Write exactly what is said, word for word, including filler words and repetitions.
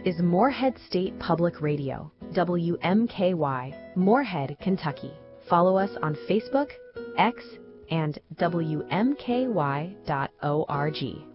is Moorhead State Public Radio, W M K Y, Moorhead, Kentucky. Follow us on Facebook, X, and W M K Y dot org.